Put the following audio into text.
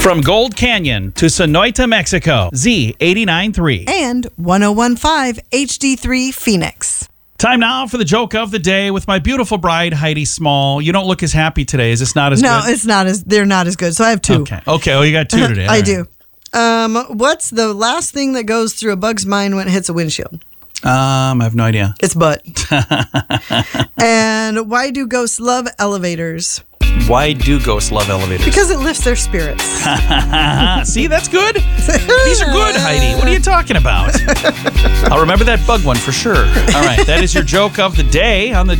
From Gold Canyon to Sonoita, Mexico, Z89.3. And 101.5 HD3 Phoenix. Time now for the joke of the day with my beautiful bride, Heidi Small. You don't look as happy today. Is this not as good? No, it's not as, they're not as good. So I have two. Okay. Oh, you got two today. I do. What's the last thing that goes through a bug's mind when it hits a windshield? I have no idea. It's butt. And why do ghosts love elevators? Why do ghosts love elevators? Because it lifts their spirits. See, that's good. These are good, Heidi. What are you talking about? I'll remember that bug one for sure. All right, that is your joke of the day on the